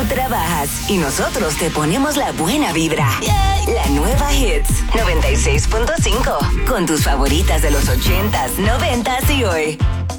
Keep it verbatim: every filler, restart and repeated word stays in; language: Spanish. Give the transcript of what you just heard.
trabajas y nosotros te ponemos la buena vibra. La nueva Hits noventa y seis punto cinco con tus favoritas de los ochentas, noventas y hoy.